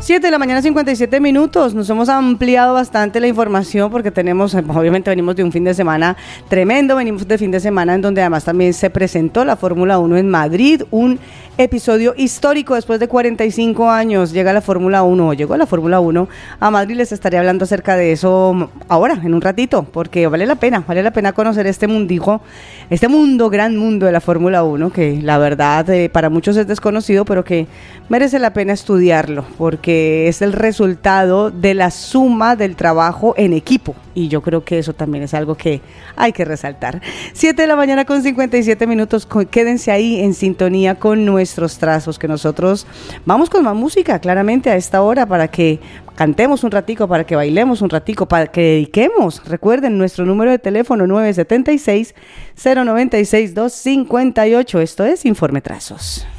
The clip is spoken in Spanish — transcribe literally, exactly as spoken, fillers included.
siete de la mañana, cincuenta y siete minutos. Nos hemos ampliado bastante la información porque tenemos, obviamente venimos de un fin de semana tremendo, venimos de fin de semana en donde además también se presentó la Fórmula uno en Madrid, un episodio histórico después de cuarenta y cinco años. Llega la Fórmula uno, llegó la Fórmula uno a Madrid. Les estaré hablando acerca de eso ahora, en un ratito, porque vale la pena, vale la pena conocer este mundijo, este mundo, gran mundo de la Fórmula uno, que la verdad eh, para muchos es desconocido, pero que merece la pena estudiarlo, porque es el resultado de la suma del trabajo en equipo, y yo creo que eso también es algo que hay que resaltar. siete de la mañana con cincuenta y siete minutos, quédense ahí en sintonía con nuestros trazos, que nosotros vamos con más música, claramente a esta hora, para que cantemos un ratico, para que bailemos un ratico, para que dediquemos. Recuerden nuestro número de teléfono nueve siete seis, cero nueve seis, dos cinco ocho. Esto es Informe Trazos.